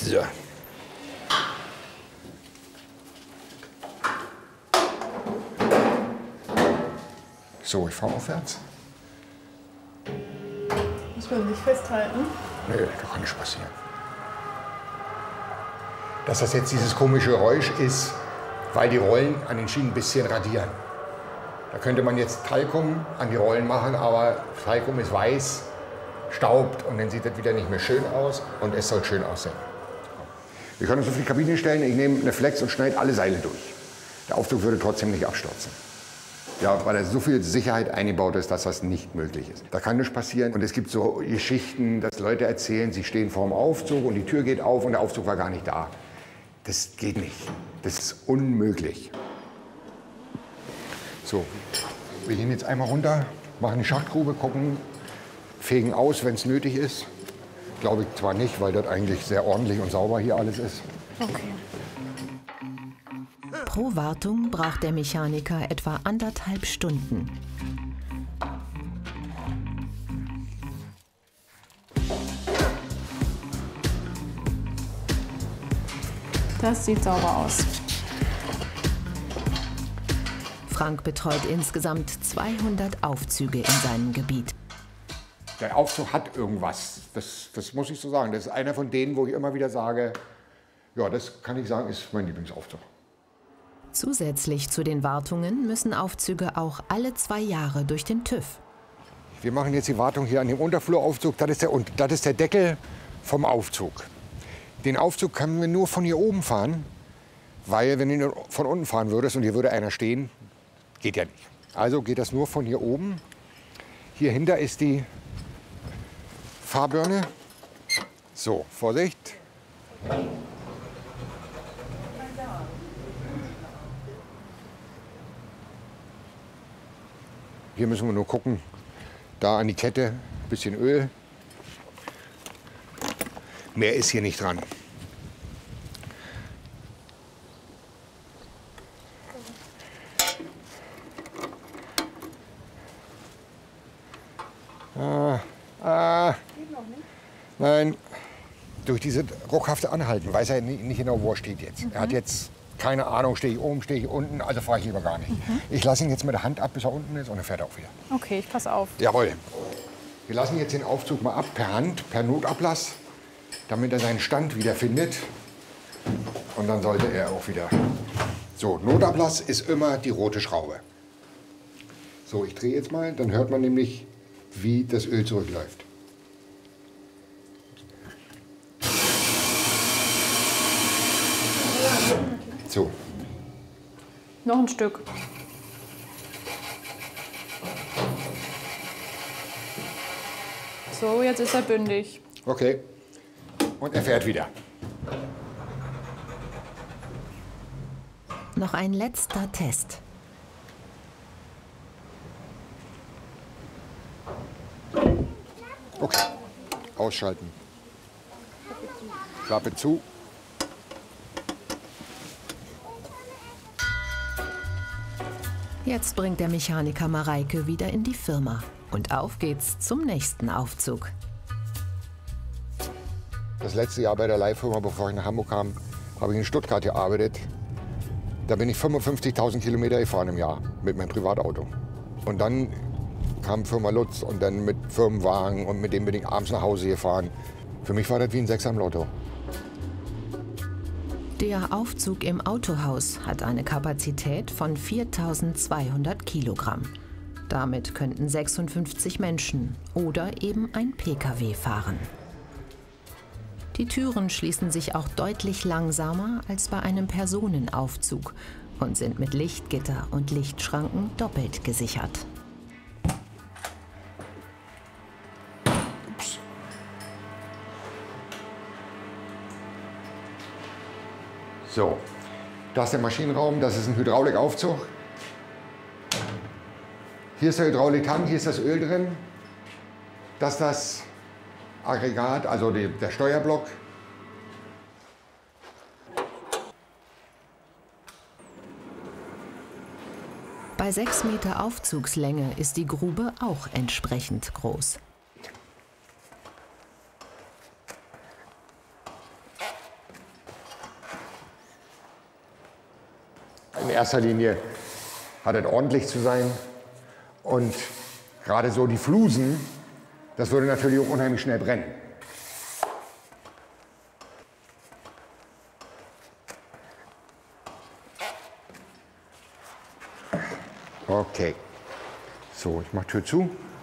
So. So, ich fahre aufwärts. Muss man nicht festhalten? Nee, das kann nicht passieren. Dass das jetzt dieses komische Geräusch ist, weil die Rollen an den Schienen ein bisschen radieren. Da könnte man jetzt Talkum an die Rollen machen, aber Talkum ist weiß, staubt und dann sieht das wieder nicht mehr schön aus und es soll schön aussehen. Wir können uns auf die Kabine stellen, ich nehme eine Flex und schneide alle Seile durch. Der Aufzug würde trotzdem nicht abstürzen. Ja, weil da so viel Sicherheit eingebaut ist, dass das nicht möglich ist. Da kann nichts passieren. Und es gibt so Geschichten, dass Leute erzählen, sie stehen vor dem Aufzug und die Tür geht auf und der Aufzug war gar nicht da. Das geht nicht. Das ist unmöglich. So, wir gehen jetzt einmal runter, machen eine Schachtgrube, gucken, fegen aus, wenn es nötig ist. Glaube ich zwar nicht, weil das eigentlich sehr ordentlich und sauber hier alles ist. Okay. Pro Wartung braucht der Mechaniker etwa 1,5 Stunden. Das sieht sauber aus. Frank betreut insgesamt 200 Aufzüge in seinem Gebiet. Der Aufzug hat irgendwas, das muss ich so sagen. Das ist einer von denen, wo ich immer wieder sage, ja, das kann ich sagen, ist mein Lieblingsaufzug. Zusätzlich zu den Wartungen müssen Aufzüge auch alle 2 Jahre durch den TÜV. Wir machen jetzt die Wartung hier an dem Unterfluraufzug. Das ist der Deckel vom Aufzug. Den Aufzug können wir nur von hier oben fahren, weil wenn du von unten fahren würdest und hier würde einer stehen, geht ja nicht. Also geht das nur von hier oben. Hier hinter ist die Fahrbirne. So, Vorsicht. Hier müssen wir nur gucken, da an die Kette, ein bisschen Öl. Mehr ist hier nicht dran. Nein, durch diese ruckhafte Anhalten weiß er nicht genau, wo er steht jetzt. Er hat jetzt keine Ahnung, stehe ich oben, stehe ich unten, also fahre ich lieber gar nicht. Ich lasse ihn jetzt mit der Hand ab, bis er unten ist und dann fährt er auch wieder. Okay, ich pass auf. Jawohl. Wir lassen jetzt den Aufzug mal ab, per Hand, per Notablass, damit er seinen Stand wieder findet. Und dann sollte er auch wieder. So, Notablass ist immer die rote Schraube. So, ich drehe jetzt mal, dann hört man nämlich, wie das Öl zurückläuft. So. Noch ein Stück. So, jetzt ist er bündig. Okay. Und er fährt wieder. Noch ein letzter Test. Okay. Ausschalten. Klappe zu. Jetzt bringt der Mechaniker Mareike wieder in die Firma. Und auf geht's zum nächsten Aufzug. Das letzte Jahr bei der Leihfirma, bevor ich nach Hamburg kam, habe ich in Stuttgart gearbeitet. Da bin ich 55.000 Kilometer gefahren im Jahr mit meinem Privatauto. Und dann kam Firma Lutz und dann mit Firmenwagen und mit dem bin ich abends nach Hause gefahren. Für mich war das wie ein Sechser im Lotto. Der Aufzug im Autohaus hat eine Kapazität von 4.200 Kilogramm. Damit könnten 56 Menschen oder eben ein Pkw fahren. Die Türen schließen sich auch deutlich langsamer als bei einem Personenaufzug und sind mit Lichtgitter und Lichtschranken doppelt gesichert. So, das ist der Maschinenraum, das ist ein Hydraulikaufzug. Hier ist der Hydrauliktank, hier ist das Öl drin. Das ist das Aggregat, also der Steuerblock. Bei 6 Meter Aufzugslänge ist die Grube auch entsprechend groß. in erster Linie hat es ordentlich zu sein. Und gerade so die Flusen, das würde natürlich auch unheimlich schnell brennen. Okay, so, ich mache Tür zu.